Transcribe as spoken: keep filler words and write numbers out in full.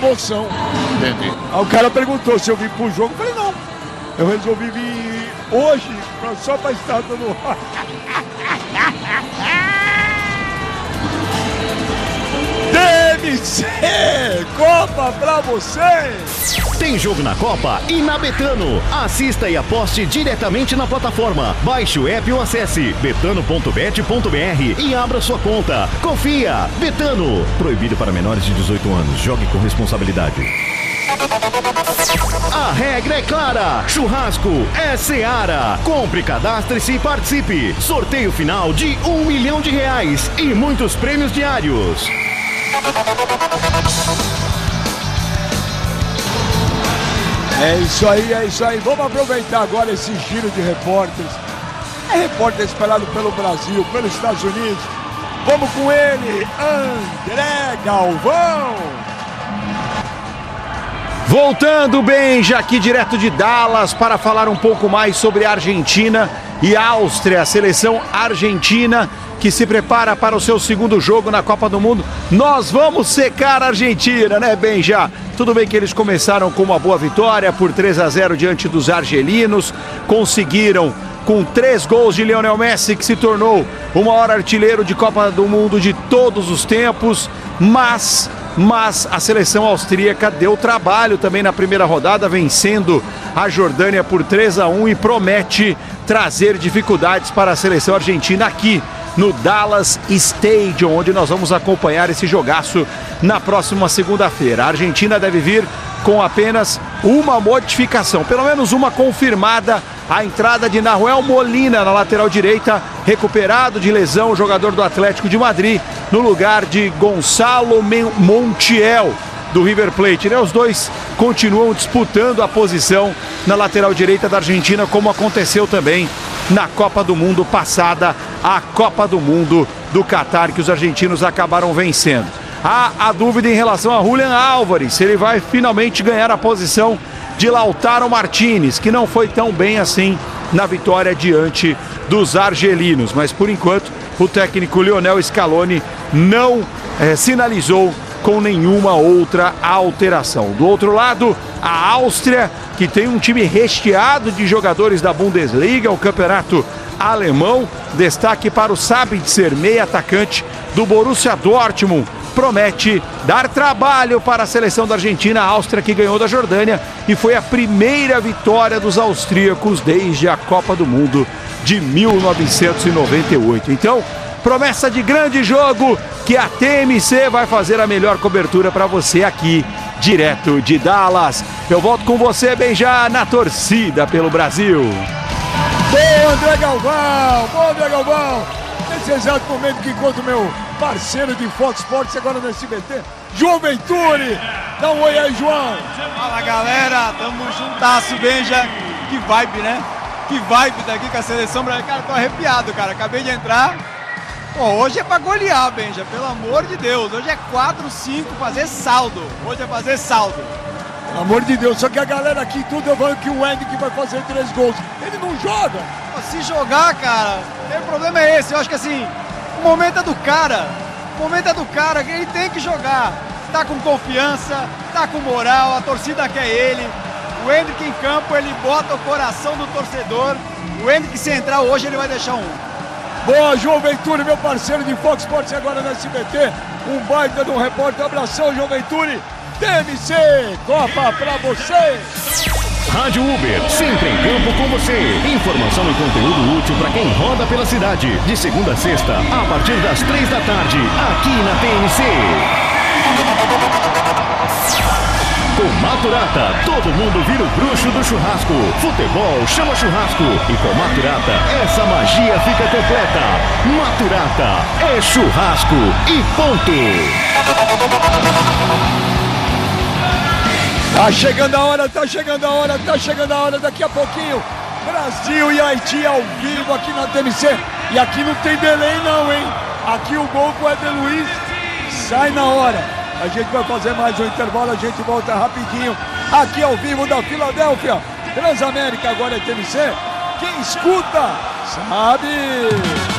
emoção. Entendi. Aí o cara perguntou se eu vim pro jogo, eu falei não. Eu resolvi vir hoje só pra estar dando... D M C Copa pra vocês! Tem jogo na Copa e na Betano. Assista e aposte diretamente na plataforma. Baixe o app ou acesse betano ponto bet ponto br e abra sua conta. Confia! Betano. Proibido para menores de dezoito anos. Jogue com responsabilidade. A regra é clara. Churrasco é Seara. Compre, cadastre-se e participe. Sorteio final de um milhão de reais e muitos prêmios diários. É isso aí, é isso aí. Vamos aproveitar agora esse giro de repórteres. É repórter esperado pelo Brasil, pelos Estados Unidos. Vamos com ele, André Galvão. Voltando bem, já aqui direto de Dallas para falar um pouco mais sobre a Argentina e Áustria, a seleção argentina que se prepara para o seu segundo jogo na Copa do Mundo. Nós vamos secar a Argentina, né, Benja? Tudo bem que eles começaram com uma boa vitória por três a zero diante dos argelinos, conseguiram com três gols de Lionel Messi, que se tornou o maior artilheiro de Copa do Mundo de todos os tempos, mas... Mas a seleção austríaca deu trabalho também na primeira rodada, vencendo a Jordânia por três a um e promete trazer dificuldades para a seleção argentina aqui no Dallas Stadium, onde nós vamos acompanhar esse jogaço na próxima segunda-feira. A Argentina deve vir com apenas uma modificação, pelo menos uma confirmada, a entrada de Nahuel Molina na lateral direita, recuperado de lesão, o jogador do Atlético de Madrid, no lugar de Gonçalo Montiel, do River Plate. Né? Os dois continuam disputando a posição na lateral direita da Argentina, como aconteceu também na Copa do Mundo passada, a Copa do Mundo do Catar, que os argentinos acabaram vencendo. Há a dúvida em relação a Julián Álvares, se ele vai finalmente ganhar a posição de Lautaro Martínez, que não foi tão bem assim na vitória diante dos argelinos, mas por enquanto o técnico Lionel Scaloni não eh, sinalizou com nenhuma outra alteração. Do outro lado, a Áustria, que tem um time recheado de jogadores da Bundesliga, o campeonato alemão. Destaque para o Sabitzer, meia atacante do Borussia Dortmund. Promete dar trabalho para a seleção da Argentina, a Áustria que ganhou da Jordânia e foi a primeira vitória dos austríacos desde a Copa do Mundo de mil novecentos e noventa e oito. Então, promessa de grande jogo que a T M C vai fazer a melhor cobertura para você aqui, direto de Dallas. Eu volto com você bem já na torcida pelo Brasil. Bom, André Galvão, bom, André Galvão. Nesse exato momento que encontro meu parceiro de Fox Sports agora no S B T, João Venturi. Dá um oi aí, João. Fala, galera, tamo juntasso, Benja. Que vibe, né? Que vibe daqui com a seleção brasileira. Cara, tô arrepiado, cara. Acabei de entrar. Pô, hoje é pra golear, Benja, pelo amor de Deus. Hoje é quatro cinco, fazer saldo. Hoje é fazer saldo. Pelo amor de Deus, só que a galera aqui tudo eu falo que o Henrique vai fazer três gols. Ele não joga. Pô, se jogar, cara, o problema é esse. Eu acho que assim, o momento é do cara. O momento é do cara, ele tem que jogar. Tá com confiança, tá com moral, a torcida quer ele. O Henrique em campo, ele bota o coração do torcedor. O Henrique, se entrar hoje, ele vai deixar um. Boa, João Venturi, meu parceiro de Fox Sports agora no S B T. Um baita de um repórter. Abração, João Venturi. T M C, Copa pra vocês. Rádio Uber, sempre em campo com você. Informação e conteúdo útil para quem roda pela cidade. De segunda a sexta, a partir das três da tarde, aqui na T M C. Com Maturata, todo mundo vira o bruxo do churrasco. Futebol chama churrasco. E com Maturata, essa magia fica completa. Maturata é churrasco e ponto. Tá chegando a hora, tá chegando a hora, tá chegando a hora. Daqui a pouquinho, Brasil e Haiti ao vivo aqui na T M C. E aqui não tem delay não, hein? Aqui o gol com o Éder Luiz sai na hora. A gente vai fazer mais um intervalo, a gente volta rapidinho aqui ao vivo da Filadélfia. Transamérica agora é T M C. Quem escuta, sabe.